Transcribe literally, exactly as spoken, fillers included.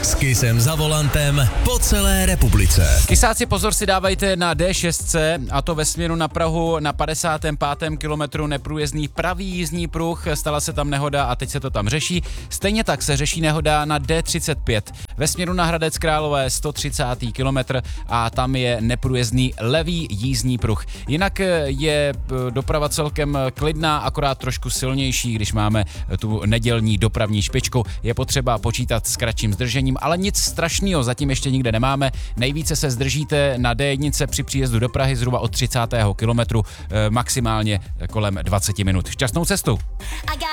S Kissem za volantem po celé republice. Kysáci, pozor si dávajte na D šest, a to ve směru na Prahu na padesátém pátém kilometru neprůjezdný pravý jízdní pruh, stala se tam nehoda a teď se to tam řeší. Stejně tak se řeší nehoda na D třicet pět ve směru na Hradec Králové sto třicátý kilometr a tam je neprůjezdný levý jízdní pruh. Jinak je doprava celkem klidná, akorát trošku silnější, když máme tu nedělní dopravní špičku. Je potřeba počítat s kratším zdržením, ale nic strašného zatím ještě nikde nemáme. Nejvíce se zdržíte na D jedna při příjezdu do Prahy zhruba od třicátého kilometru, maximálně kolem dvacet minut. Šťastnou cestu!